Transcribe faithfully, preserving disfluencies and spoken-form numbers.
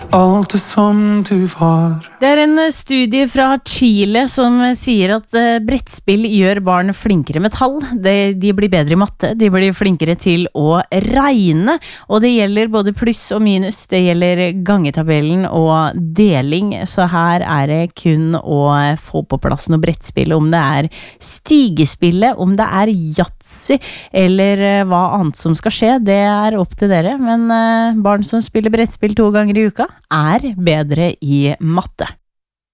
Alt det som du var. Det er en studie fra Chile som sier at eh, brettspill gjør barn flinkere med tall. De, de blir bedre i matte, de blir flinkere til å regne, og det gjelder både pluss og minus, det gjelder gangetabellen og deling, så her er det kun å få på plass noe brettspill, om det er stigespillet, om det er Yatzy, eller eh, hva annet som skal skje, det er opp til dere, men eh, barn som spiller brettspill to ganger i uka er bedre i matte.